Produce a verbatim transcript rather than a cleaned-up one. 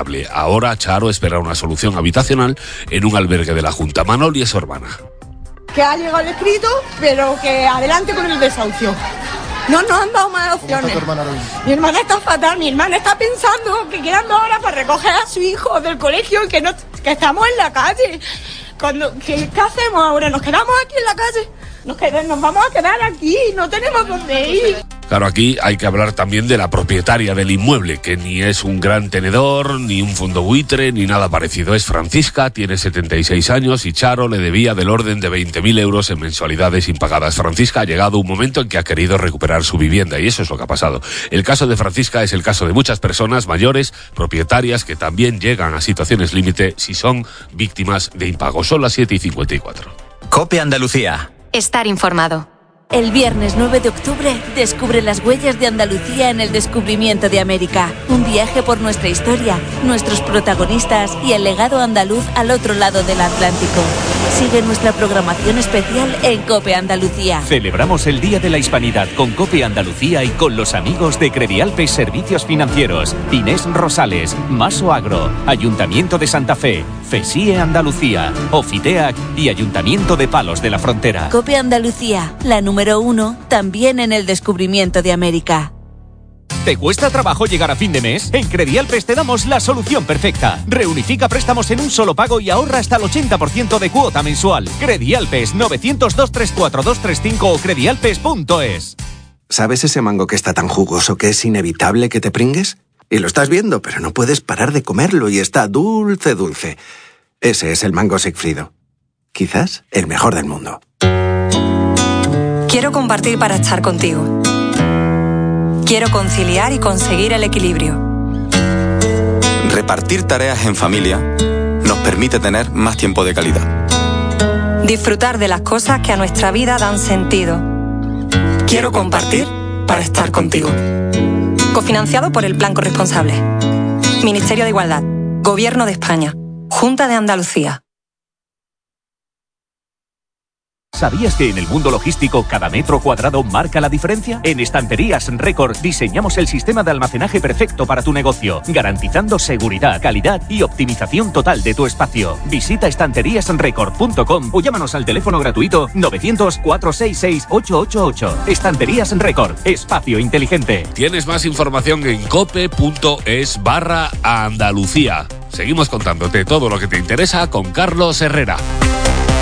vulnerable. Ahora Charo espera una solución habitacional en un albergue de la Junta. Manoli es su hermana. Que ha llegado el escrito, pero que adelante con el desahucio. No nos han dado más opciones. ¿Cómo está tu hermana hoy? Mi hermana está fatal, mi hermana está pensando que quedan dos horas para recoger a su hijo del colegio y que, no, que estamos en la calle. Cuando, ¿qué, ¿Qué hacemos ahora? ¿Nos quedamos aquí en la calle? Nos, quedamos, nos vamos a quedar aquí, no tenemos dónde ir. Claro, aquí hay que hablar también de la propietaria del inmueble, que ni es un gran tenedor, ni un fondo buitre, ni nada parecido. Es Francisca, tiene setenta y seis años y Charo le debía del orden de veinte mil euros en mensualidades impagadas. Francisca ha llegado un momento en que ha querido recuperar su vivienda y eso es lo que ha pasado. El caso de Francisca es el caso de muchas personas mayores, propietarias, que también llegan a situaciones límite si son víctimas de impago. Son las siete y cincuenta y cuatro. COPE Andalucía. Estar informado. El viernes nueve de octubre descubre las huellas de Andalucía en el descubrimiento de América. Un viaje por nuestra historia, nuestros protagonistas y el legado andaluz al otro lado del Atlántico. Sigue nuestra programación especial en COPE Andalucía. Celebramos el Día de la Hispanidad con COPE Andalucía y con los amigos de Credialpes Servicios Financieros, Inés Rosales, Maso Agro, Ayuntamiento de Santa Fe, FESIE Andalucía, Ofiteac y Ayuntamiento de Palos de la Frontera. COPE Andalucía, la número uno, también en el descubrimiento de América. ¿Te cuesta trabajo llegar a fin de mes? En Credialpes te damos la solución perfecta. Reunifica préstamos en un solo pago y ahorra hasta el ochenta por ciento de cuota mensual. Credialpes nueve cero cero, dos tres cuatro, dos tres cinco o credialpes punto es. ¿Sabes ese mango que está tan jugoso que es inevitable que te pringues? Y lo estás viendo, pero no puedes parar de comerlo y está dulce, dulce. Ese es el mango Sigfrido. Quizás el mejor del mundo. Quiero compartir para estar contigo. Quiero conciliar y conseguir el equilibrio. Repartir tareas en familia nos permite tener más tiempo de calidad. Disfrutar de las cosas que a nuestra vida dan sentido. Quiero compartir para estar contigo. Cofinanciado por el Plan Corresponsable. Ministerio de Igualdad. Gobierno de España. Junta de Andalucía. ¿Sabías que en el mundo logístico cada metro cuadrado marca la diferencia? En Estanterías Record diseñamos el sistema de almacenaje perfecto para tu negocio, garantizando seguridad, calidad y optimización total de tu espacio. Visita estanterías record punto com o llámanos al teléfono gratuito novecientos, cuatrocientos sesenta y seis, ochocientos ochenta y ocho. Estanterías Record, espacio inteligente. Tienes más información en cope punto es barra Andalucía. Seguimos contándote todo lo que te interesa con Carlos Herrera.